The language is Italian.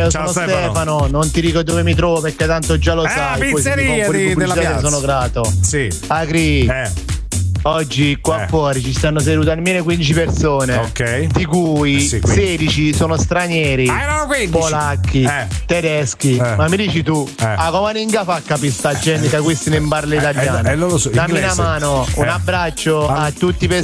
Ciao, sono Stefano. Non ti dico dove mi trovo perché tanto già lo sai. Pizzeria della piazza. Sono grato. Sì. Agri. Oggi qua fuori ci stanno sedute almeno 15 persone, di cui 16 sono stranieri, polacchi, tedeschi. Ma mi dici tu, a Comaninga fa capire sta gente che questi ne parla italiano? Dammi una mano, un abbraccio a tutti per